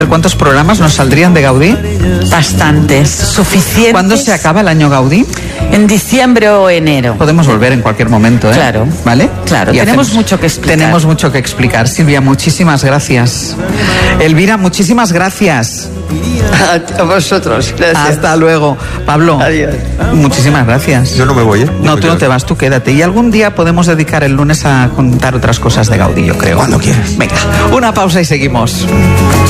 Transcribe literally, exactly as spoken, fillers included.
¿Cuántos programas nos saldrían de Gaudí? Bastantes, suficientes. ¿Cuándo se acaba el año Gaudí? En diciembre o enero. Podemos volver en cualquier momento, ¿eh? Claro. ¿Vale? Claro, Y tenemos hacemos, mucho que explicar. Tenemos mucho que explicar. Silvia, muchísimas gracias. Elvira, muchísimas gracias. A vosotros, gracias. Hasta luego. Pablo, Adiós. Muchísimas gracias. Yo no me voy, ¿eh? No, tú no te vas, tú quédate. Y algún día podemos dedicar el lunes a contar otras cosas de Gaudí, yo creo. Cuando quieras. Venga, una pausa y seguimos.